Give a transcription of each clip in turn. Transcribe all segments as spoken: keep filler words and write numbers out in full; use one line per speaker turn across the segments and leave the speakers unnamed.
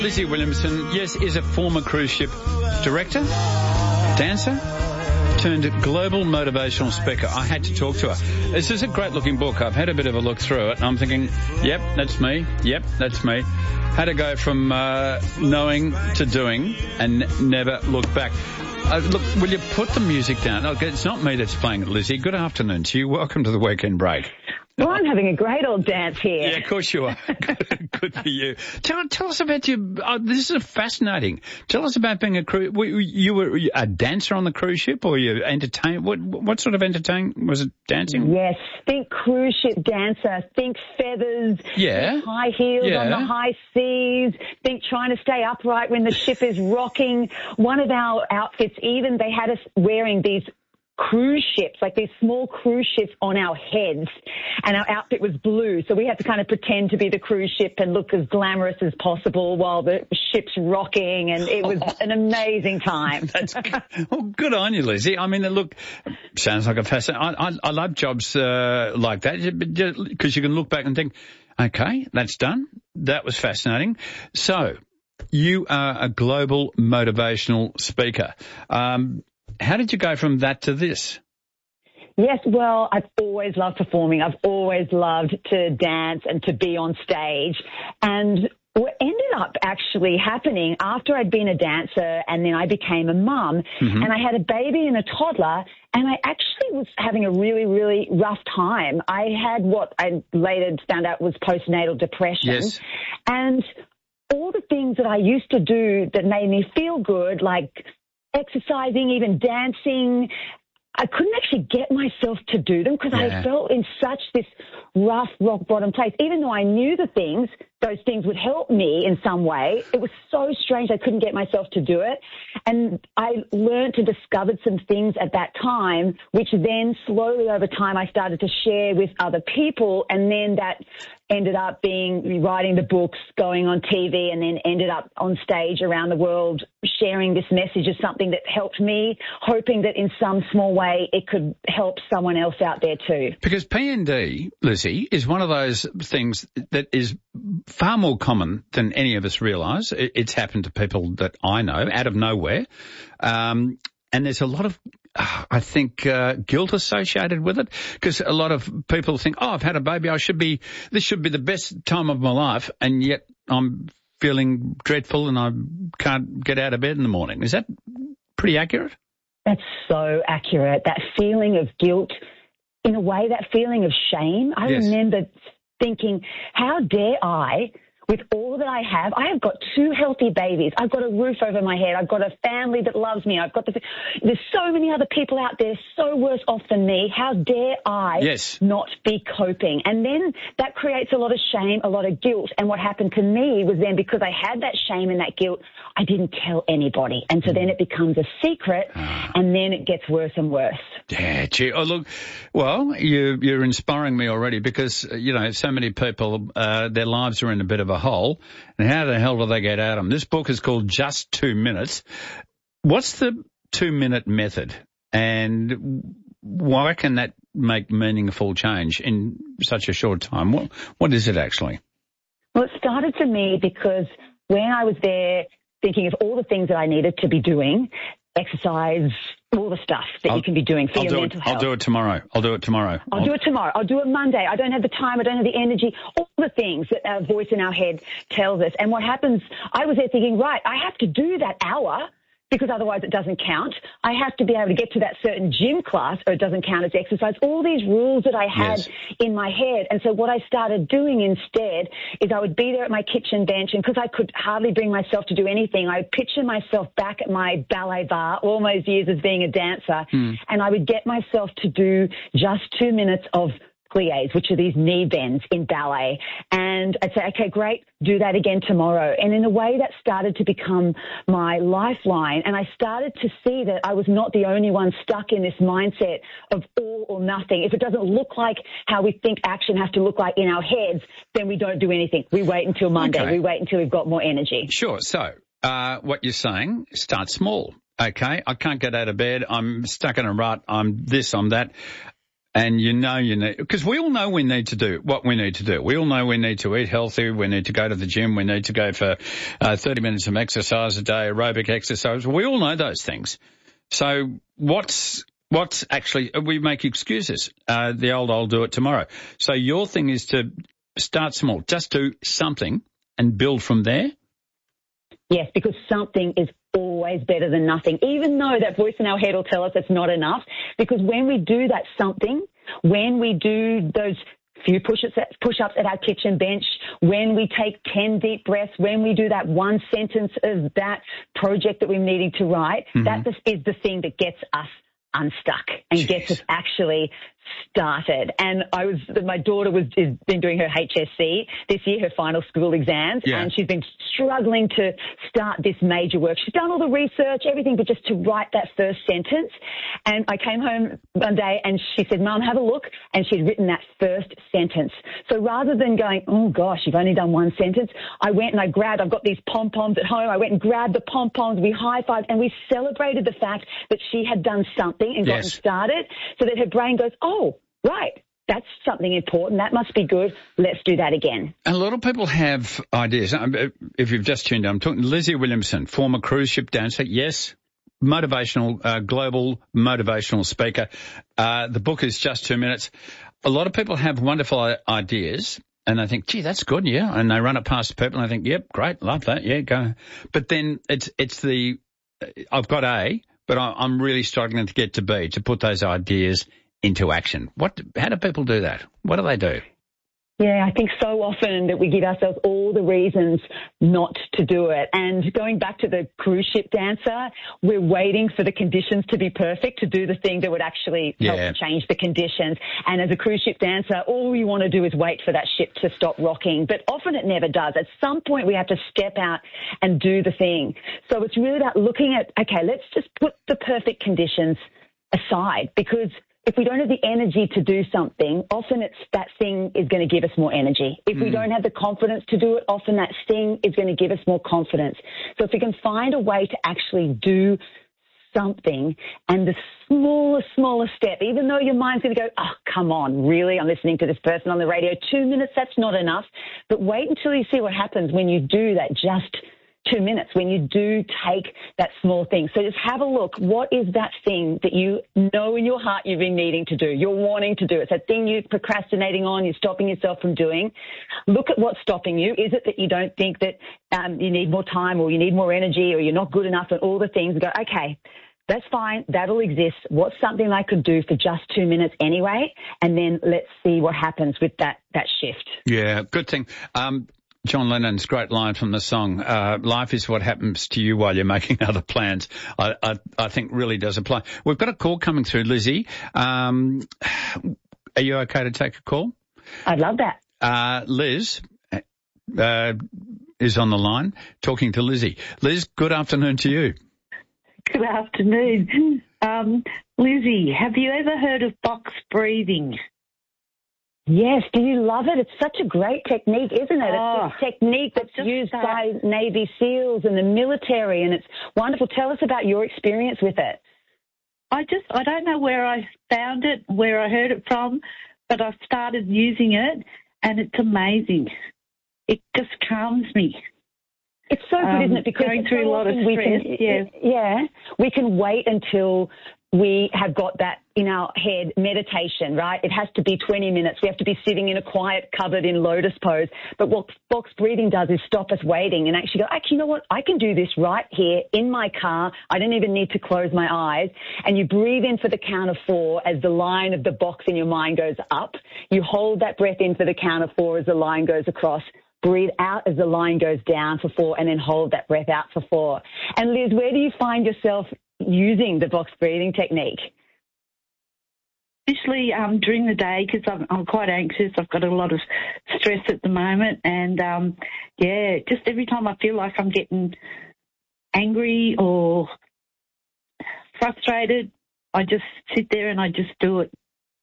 Lizzie Williamson, yes, is a former cruise ship director, dancer, turned global motivational speaker. I had to talk to her. This is a great-looking book. I've had a bit of a look through it, and I'm thinking, yep, that's me. Yep, that's me. Had to go from uh, knowing to doing and never look back. Uh, look, will you put the music down? Look, it's not me that's playing it, Lizzie. Good afternoon to you. Welcome to the weekend break.
Well, I'm having a great old dance here.
Yeah, of course you are. Good, good for you. Tell, tell us about your. Oh, this is fascinating. Tell us about being a cruise. You were a dancer on the cruise ship, or you entertain? What what sort of entertain was it? Dancing?
Yes. Think cruise ship dancer. Think feathers.
Yeah.
Think high heels
yeah.
on the high seas. Think trying to stay upright when the ship is rocking. One of our outfits, even they had us wearing these cruise ships, like these small cruise ships on our heads, and our outfit was blue, so we had to kind of pretend to be the cruise ship and look as glamorous as possible while the ship's rocking, and it was an amazing time.
That's good. Well, good on you, Lizzie. I mean, look, sounds like a fascinating. I, I, I love jobs uh, like that because you can look back and think, okay, that's done. That was fascinating. So, you are a global motivational speaker. Um, How did you go from that to this?
Yes, well, I've always loved performing. I've always loved to dance and to be on stage. And what ended up actually happening after I'd been a dancer and then I became a mum, mm-hmm. and I had a baby and a toddler, and I actually was having a really, really rough time. I had what I later found out was postnatal depression.
Yes.
And all the things that I used to do that made me feel good, like exercising, even dancing, I couldn't actually get myself to do them because yeah. I felt in such this rough, rock bottom place. Even though I knew the things, those things would help me in some way, it was so strange I couldn't get myself to do it. And I learned and discovered some things at that time, which then slowly over time I started to share with other people, and then that ended up being writing the books, going on T V, and then ended up on stage around the world sharing this message as something that helped me, hoping that in some small way it could help someone else out there too.
Because P N D, Lizzie, is one of those things that is far more common than any of us realise. It's happened to people that I know out of nowhere. Um, and there's a lot of, I think, uh, guilt associated with it, because a lot of people think, oh, I've had a baby, I should be, this should be the best time of my life, and yet I'm feeling dreadful and I can't get out of bed in the morning. Is that pretty accurate?
That's so accurate. That feeling of guilt, in a way, that feeling of shame. I
yes.
remember thinking, how dare I, with all that I have, I have got two healthy babies. I've got a roof over my head. I've got a family that loves me. I've got the, there's so many other people out there so worse off than me. How dare I
yes.
not be coping? And then that creates a lot of shame, a lot of guilt. And what happened to me was then, because I had that shame and that guilt, I didn't tell anybody. And so then it becomes a secret, and then it gets worse and worse.
Yeah, gee. Oh, look, well, you, you're inspiring me already, because, you know, so many people, uh, their lives are in a bit of a hole, and how the hell do they get out of them? This book is called Just Two Minutes. What's the two-minute method, and why can that make meaningful change in such a short time? What What is it actually?
Well, it started for me because when I was there thinking of all the things that I needed to be doing, exercise, all the stuff that
I'll,
you can be doing for
I'll
your
do
mental
it,
health.
I'll do it tomorrow. I'll do it tomorrow.
I'll,
I'll
do it tomorrow. I'll do it Monday. I don't have the time. I don't have the energy. All the things that our voice in our head tells us. And what happens, I was there thinking, right, I have to do that hour, because otherwise it doesn't count. I have to be able to get to that certain gym class, or it doesn't count as exercise. All these rules that I had
yes.
in my head. And so what I started doing instead is I would be there at my kitchen bench, and because I could hardly bring myself to do anything, I would picture myself back at my ballet bar all those years as being a dancer,
hmm.
and I would get myself to do just two minutes of pliés, which are these knee bends in ballet. And I'd say, okay, great, do that again tomorrow. And in a way that started to become my lifeline. And I started to see that I was not the only one stuck in this mindset of all or nothing. If it doesn't look like how we think action has to look like in our heads, then we don't do anything. We wait until Monday.
Okay.
We wait until we've got more energy.
Sure. So uh, what you're saying, start small. Okay, I can't get out of bed. I'm stuck in a rut. I'm this, I'm that. And you know you need, because we all know we need to do what we need to do. We all know we need to eat healthy, we need to go to the gym, we need to go for uh, thirty minutes of exercise a day, aerobic exercise. We all know those things. So what's what's actually, we make excuses. Uh, the old, I'll do it tomorrow. So your thing is to start small, just do something and build from there?
Yes, because something is always better than nothing, even though that voice in our head will tell us it's not enough. Because when we do that something, when we do those few push-ups, push-ups at our kitchen bench, when we take ten deep breaths, when we do that one sentence of that project that we're needing to write, mm-hmm. that is the thing that gets us unstuck and Jeez. gets us actually started. And I was, my daughter was has been doing her H S C this year, her final school exams, yeah. and she's been struggling to start this major work. She's done all the research, everything, but just to write that first sentence. And I came home one day and she said, Mum, have a look. And she'd written that first sentence. So rather than going, oh gosh, you've only done one sentence, I went and I grabbed, I've got these pom-poms at home. I went and grabbed the pom-poms. We high-fived and we celebrated the fact that she had done something and gotten yes. started, so that her brain goes, oh, right, that's something important. That must be good. Let's do that again.
A lot of people have ideas. If you've just tuned in, I'm talking to Lizzie Williamson, former cruise ship dancer. Yes, motivational, uh, global motivational speaker. Uh, the book is Just Two Minutes. A lot of people have wonderful ideas and they think, gee, that's good, yeah. And they run it past people and they think, yep, great, love that, yeah, go. But then it's it's the, I've got A, but I'm really struggling to get to B, to put those ideas into action. What? How do people do that? What do they do?
Yeah, I think so often that we give ourselves all the reasons not to do it. And going back to the cruise ship dancer, we're waiting for the conditions to be perfect to do the thing that would actually help yeah. change the conditions. And as a cruise ship dancer, all we want to do is wait for that ship to stop rocking. But often it never does. At some point we have to step out and do the thing. So it's really about looking at, okay, let's just put the perfect conditions aside, because if we don't have the energy to do something, often it's that thing is going to give us more energy. If mm. we don't have the confidence to do it, often that thing is going to give us more confidence. So if we can find a way to actually do something, and the smallest, smallest step, even though your mind's going to go, oh, come on, really? I'm listening to this person on the radio. Two minutes, that's not enough. But wait until you see what happens when you do that just two minutes, when you do take that small thing. So just have a look. What is that thing that you know in your heart you've been needing to do? You're wanting to do. It's that thing you're procrastinating on. You're stopping yourself from doing. Look at what's stopping you. Is it that you don't think that um, you need more time, or you need more energy, or you're not good enough, and all the things? Go, okay, that's fine. That'll exist. What's something I could do for just two minutes anyway? And then let's see what happens with that, that shift.
Yeah, good thing. Um, John Lennon's great line from the song, uh, life is what happens to you while you're making other plans, I, I, I think really does apply. We've got a call coming through, Lizzie. Um, are you okay to take a call?
I'd love that.
Uh, Liz uh, is on the line talking to Lizzie. Liz, good afternoon to you.
Good afternoon. Um, Lizzie, have you ever heard of box breathing?
Yes, do you love it? It's such a great technique, isn't it?
Oh,
it's a technique that's used that. by Navy SEALs and the military, and it's wonderful. Tell us about your experience with it.
I just, I don't know where I found it, where I heard it from, but I've started using it, and it's amazing. It just calms me.
It's so good, um, isn't it? Because
going through
so
a lot of stress,
can,
yeah.
Yeah, we can wait until we have got that in our head, meditation, right? It has to be twenty minutes. We have to be sitting in a quiet cupboard in lotus pose. But what box breathing does is stop us waiting and actually go, actually, you know what? I can do this right here in my car. I don't even need to close my eyes. And you breathe in for the count of four as the line of the box in your mind goes up. You hold that breath in for the count of four as the line goes across. Breathe out as the line goes down for four, and then hold that breath out for four. And Liz, where do you find yourself using the box breathing technique?
Usually um, during the day, because I'm, I'm quite anxious. I've got a lot of stress at the moment. And, um, yeah, just every time I feel like I'm getting angry or frustrated, I just sit there and I just do it.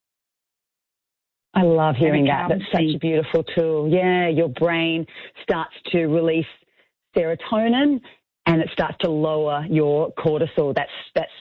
I love hearing that. That's such a beautiful tool. Yeah, your brain starts to release serotonin, and it starts to lower your cortisol, that, that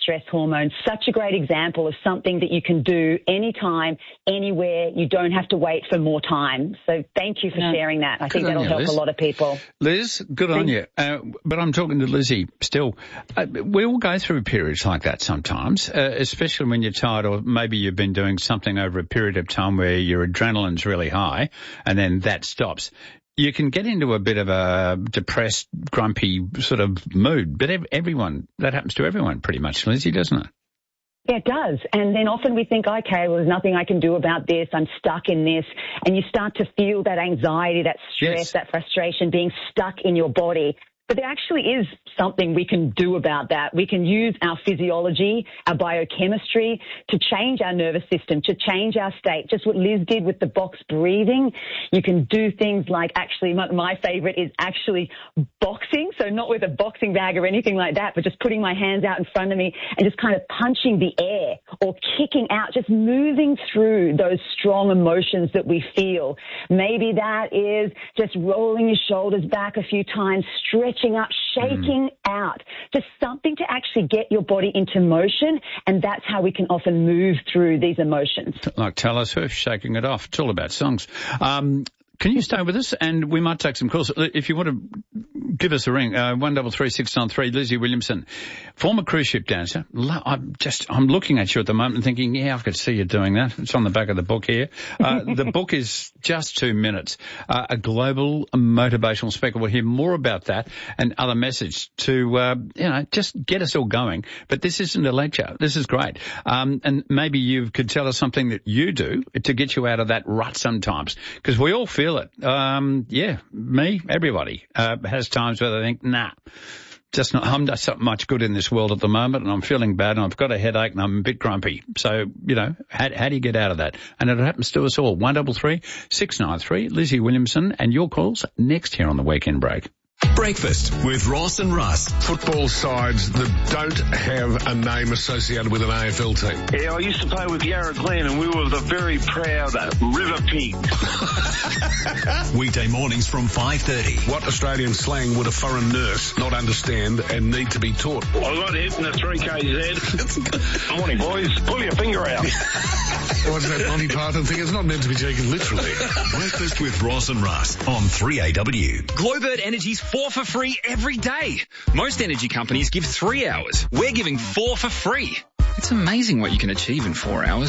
stress hormone. Such a great example of something that you can do anytime, anywhere. You don't have to wait for more time. So thank you for no. sharing that. I good think that'll you, help Liz. a lot of people.
Liz, good Thank on you. Uh, but I'm talking to Lizzie still. Uh, we all go through periods like that sometimes, uh, especially when you're tired, or maybe you've been doing something over a period of time where your adrenaline's really high and then that stops. You can get into a bit of a depressed, grumpy sort of mood. But everyone, that happens to everyone pretty much, Lizzie, doesn't it?
Yeah, it does. And then often we think, okay, well, there's nothing I can do about this. I'm stuck in this. And you start to feel that anxiety, that stress, yes. that frustration being stuck in your body. But there actually is something we can do about that. We can use our physiology, our biochemistry to change our nervous system, to change our state. Just what Liz did with the box breathing. You can do things like actually, my, my favorite is actually boxing. So not with a boxing bag or anything like that, but just putting my hands out in front of me and just kind of punching the air or kicking out, just moving through those strong emotions that we feel. Maybe that is just rolling your shoulders back a few times, stretching up, shaking mm. out, just something to actually get your body into motion, and that's how we can often move through these emotions.
Like Taylor Swift, shaking it off. It's all about songs. Um, can you stay with us? And we might take some calls. If you want to give us a ring, uh, one double three six nine three. Lizzie Williamson, former cruise ship dancer. I'm just, I'm looking at you at the moment and thinking, yeah, I could see you doing that. It's on the back of the book here. Uh, the book is just two minutes. Uh, a global motivational speaker. We'll hear more about that and other message to, uh, you know, just get us all going. But this isn't a lecture. This is great. Um, and maybe you could tell us something that you do to get you out of that rut sometimes, because we all feel it. Um, yeah, me, everybody, uh, has times where they think, nah, just not, I'm not so much good in this world at the moment, and I'm feeling bad, and I've got a headache, and I'm a bit grumpy. So, you know, how, how do you get out of that? And it happens to us all. one double three six nine three. Lizzie Williamson, and your calls next here on the Weekend Break.
Breakfast with Ross and Russ.
Football sides that don't have a name associated with an A F L team.
Yeah, I used to play with Yarra Glen, and we were the very proud River Pigs.
Weekday mornings from five thirty.
What Australian slang would a foreign nurse not understand and need to be taught?
I got hit in a three K Z. Morning, boys. Pull your finger out.
What's that Monty Python thing? It's not meant to be taken literally.
Breakfast with Ross and Russ on three A W.
Glowbird Energy's four for free every day. Most energy companies give three hours. We're giving four for free. It's amazing what you can achieve in four hours.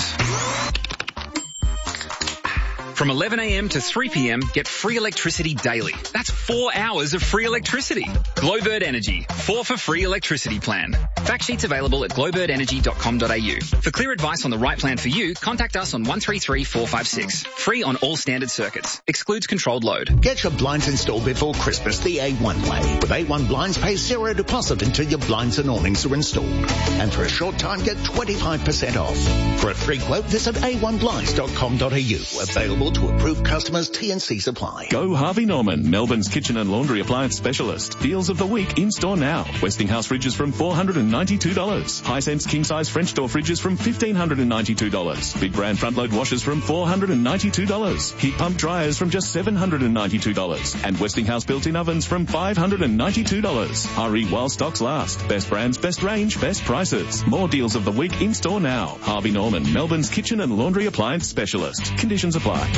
From eleven a.m. to three p.m, get free electricity daily. That's four hours of free electricity. Glowbird Energy, four for free electricity plan. Fact sheets available at glowbird energy dot com dot a u. For clear advice on the right plan for you, contact us on one three three four five six. Free on all standard circuits. Excludes controlled load.
Get your blinds installed before Christmas the A one way. With A one Blinds, pay zero deposit until your blinds and awnings are installed. And for a short time, get twenty-five percent off. For a free quote, visit a one blinds dot com dot a u. Available to approved customers. T and C supply.
Go Harvey Norman, Melbourne's kitchen and laundry appliance specialist. Deals of the week in store now. Westinghouse fridges from four hundred ninety-two dollars. Hisense king size French door fridges from fifteen hundred ninety-two dollars. Big brand front load washers from four hundred ninety-two dollars. Heat pump dryers from just seven hundred ninety-two dollars. And Westinghouse built-in ovens from five hundred ninety-two dollars. Hurry while stocks last. Best brands, best range, best prices. More deals of the week in store now. Harvey Norman, Melbourne's kitchen and laundry appliance specialist. Conditions apply.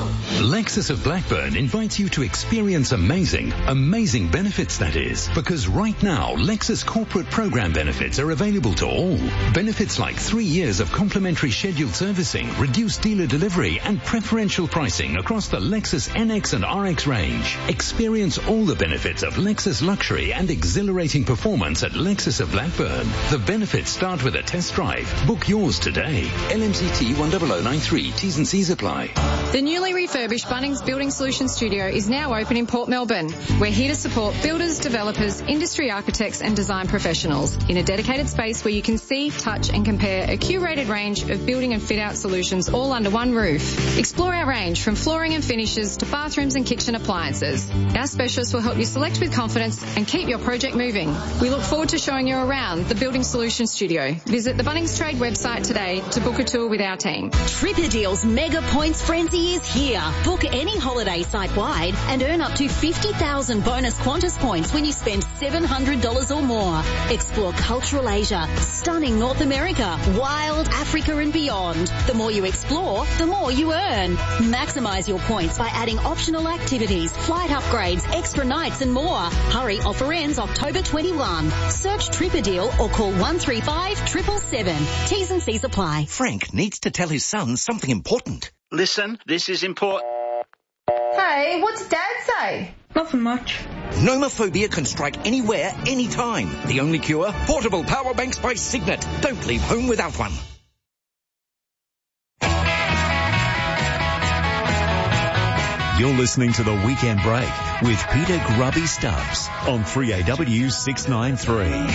Lexus of Blackburn invites you to experience amazing, amazing benefits, that is. Because right now, Lexus corporate program benefits are available to all. Benefits like three years of complimentary scheduled servicing, reduced dealer delivery, and preferential pricing across the Lexus N X and R X range. Experience all the benefits of Lexus luxury and exhilarating performance at Lexus of Blackburn. The benefits start with a test drive. Book yours today. L M C T one zero zero nine three. T's and C's apply.
The newly refurbished Bunnings Building Solutions Studio is now open in Port Melbourne. We're here to support builders, developers, industry architects and design professionals in a dedicated space where you can see, touch and compare a curated range of building and fit-out solutions all under one roof. Explore our range from flooring and finishes to bathrooms and kitchen appliances. Our specialists will help you select with confidence and keep your project moving. We look forward to showing you around the Building Solutions Studio. Visit the Bunnings Trade website today to book a tour with our team.
Tripper Deals Mega Points Frenzy is here. Asia. Book any holiday site-wide and earn up to fifty thousand bonus Qantas points when you spend seven hundred dollars or more. Explore cultural Asia, stunning North America, wild Africa and beyond. The more you explore, the more you earn. Maximise your points by adding optional activities, flight upgrades, extra nights and more. Hurry, offer ends October twenty-first. Search Trip a Deal or call one three five, seven seven seven. T's and C's apply.
Frank needs to tell his son something important.
Listen, this is important.
Hey, what's Dad say? Nothing much.
Nomophobia can strike anywhere, anytime. The only cure? Portable power banks by Signet. Don't leave home without one.
You're listening to The Weekend Break with Peter Grubby Stubbs on three A W six ninety-three.